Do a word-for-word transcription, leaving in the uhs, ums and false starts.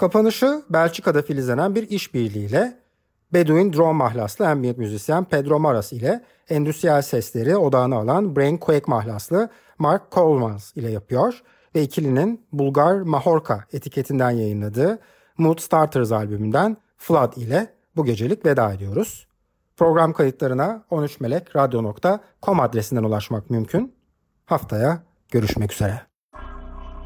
Kapanışı Belçika'da filizlenen bir işbirliğiyle Bedouin Drone mahlaslı ambient müzisyen Pedro Maras ile endüstriyel sesleri odağına alan Brain Quake mahlaslı Mark Coleman ile yapıyor ve ikilinin Bulgar Mahorka etiketinden yayınladığı Mood Starters albümünden Flood ile bu gecelik veda ediyoruz. Program kayıtlarına on üç melek radyo nokta com adresinden ulaşmak mümkün. Haftaya görüşmek üzere.